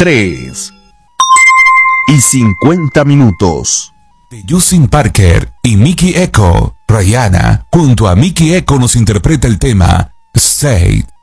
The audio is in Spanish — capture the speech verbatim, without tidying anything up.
tres y cincuenta minutos. De Justin Parker y Mickey Echo, Rihanna junto a Mickey Echo nos interpreta el tema Say.